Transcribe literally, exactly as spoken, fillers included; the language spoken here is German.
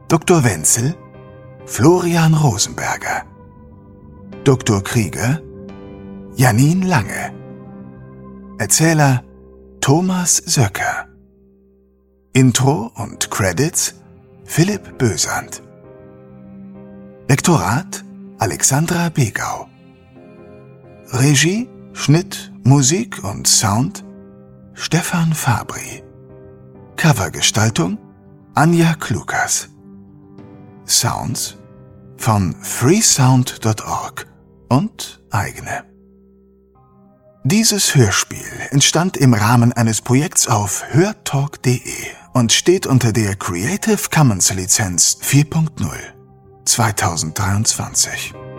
Doktor Wenzel Florian Rosenberger, Doktor Krieger Janine Lange, Erzähler Thomas Söcker, Intro und Credits Philipp Bösand, Lektorat Alexandra Begau, Regie, Schnitt, Musik und Sound Stefan Fabri, Covergestaltung Anja Klukas, Sounds von freesound punkt org und eigene. Dieses Hörspiel entstand im Rahmen eines Projekts auf hörtalk punkt de und steht unter der Creative Commons Lizenz vier Punkt null zweitausenddreiundzwanzig.